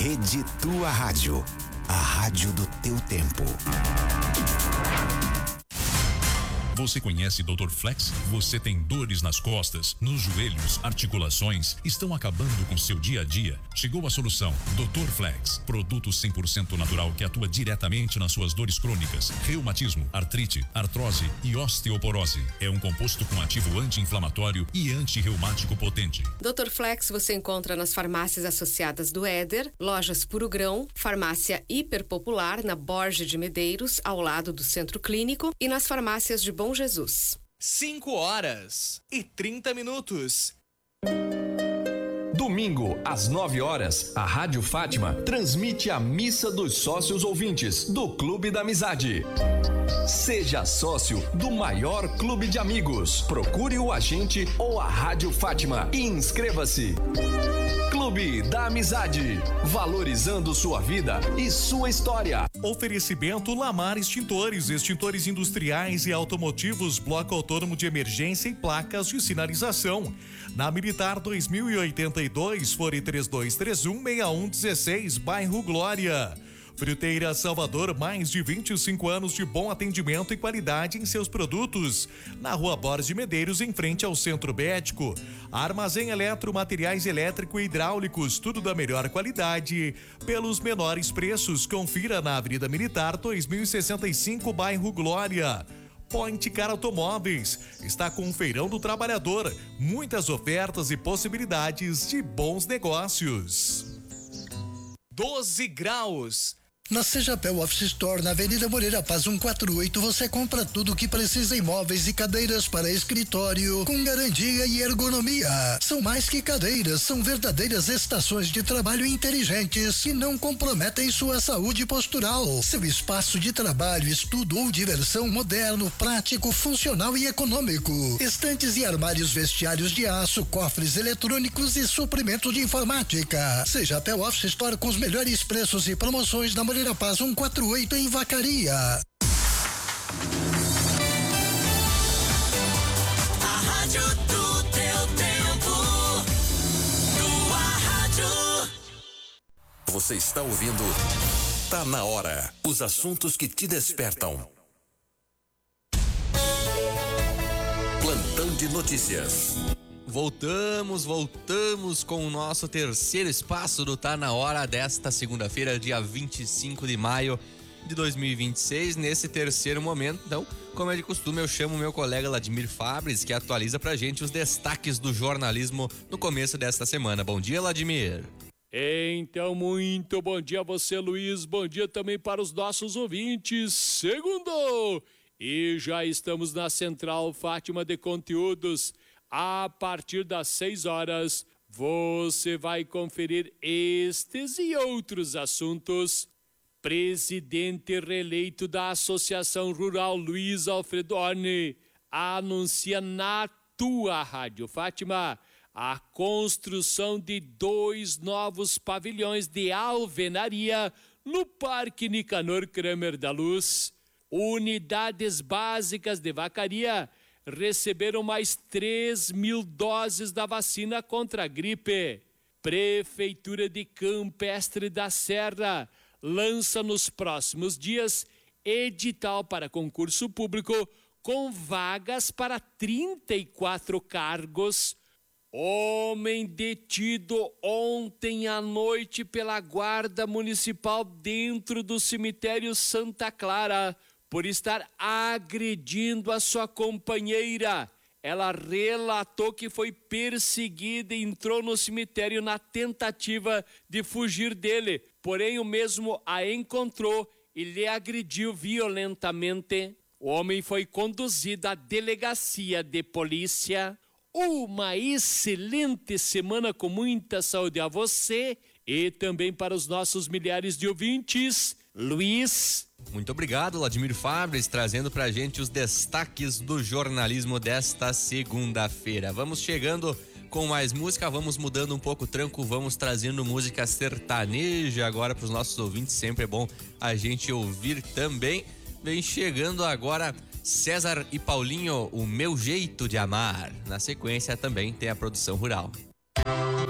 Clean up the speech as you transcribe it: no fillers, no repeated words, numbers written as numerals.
Rede Tua Rádio, a rádio do teu tempo. Você conhece Dr. Flex? Você tem dores nas costas, nos joelhos, articulações, estão acabando com seu dia a dia? Chegou a solução. Dr. Flex, produto 100% natural que atua diretamente nas suas dores crônicas, reumatismo, artrite, artrose e osteoporose. É um composto com ativo anti-inflamatório e anti-reumático potente. Dr. Flex você encontra nas farmácias associadas do Éder, lojas Puro Grão, farmácia Hiper Popular na Borges de Medeiros, ao lado do Centro Clínico, e nas farmácias de Bom Jesus. 5h30. Domingo, às 9h, a Rádio Fátima transmite a Missa dos Sócios Ouvintes do Clube da Amizade. Seja sócio do maior clube de amigos. Procure o agente ou a Rádio Fátima e inscreva-se. Clube da Amizade, valorizando sua vida e sua história. Oferecimento Lamar Extintores, extintores industriais e automotivos, bloco autônomo de emergência e placas de sinalização. Na Militar 2082, fone 3231-6116, bairro Glória. Fruteira Salvador, mais de 25 anos de bom atendimento e qualidade em seus produtos. Na Rua Borges de Medeiros, em frente ao Centro Médico. Armazém Eletro, materiais elétrico e hidráulicos, tudo da melhor qualidade, pelos menores preços. Confira na Avenida Militar 2065, bairro Glória. Point Car Automóveis está com o Feirão do Trabalhador. Muitas ofertas e possibilidades de bons negócios. 12 graus. Na Sejapel Office Store, na Avenida Moreira Paz 148, você compra tudo o que precisa em móveis e cadeiras para escritório, com garantia e ergonomia. São mais que cadeiras, são verdadeiras estações de trabalho inteligentes que não comprometem sua saúde postural. Seu espaço de trabalho, estudo ou diversão moderno, prático, funcional e econômico. Estantes e armários vestiários de aço, cofres eletrônicos e suprimento de informática. Sejapel Office Store com os melhores preços e promoções na Moreira Paz 148 em Vacaria. A rádio do teu tempo. Tua rádio. Você está ouvindo Tá na Hora. Os assuntos que te despertam. Plantão de notícias. Voltamos com o nosso terceiro espaço do Tá na Hora desta segunda-feira, dia 25 de maio de 2026. Nesse terceiro momento, então, como é de costume, eu chamo meu colega Vladimir Fabres, que atualiza pra gente os destaques do jornalismo no começo desta semana. Bom dia, Vladimir. Então, muito bom dia a você, Luiz. Bom dia também para os nossos ouvintes. Segundo! E já estamos na Central Fátima de Conteúdos. A partir das 6h, você vai conferir estes e outros assuntos. Presidente reeleito da Associação Rural, Luiz Alfredo Orne, anuncia na tua Rádio Fátima a construção de 2 novos pavilhões de alvenaria no Parque Nicanor Kramer da Luz. Unidades básicas de Vacaria receberam mais 3.000 doses da vacina contra a gripe. Prefeitura de Campestre da Serra lança nos próximos dias edital para concurso público com vagas para 34 cargos. Homem detido ontem à noite pela Guarda Municipal dentro do cemitério Santa Clara por estar agredindo a sua companheira. Ela relatou que foi perseguida e entrou no cemitério na tentativa de fugir dele. Porém, o mesmo a encontrou e lhe agrediu violentamente. O homem foi conduzido à delegacia de polícia. Uma excelente semana com muita saúde a você e também para os nossos milhares de ouvintes. Luiz. Muito obrigado, Vladimir Fabres, trazendo pra gente os destaques do jornalismo desta segunda-feira. Vamos chegando com mais música, vamos mudando um pouco o tranco, vamos trazendo música sertaneja agora pros nossos ouvintes, sempre é bom a gente ouvir também. Vem chegando agora César e Paulinho, O Meu Jeito de Amar. Na sequência também tem a produção rural.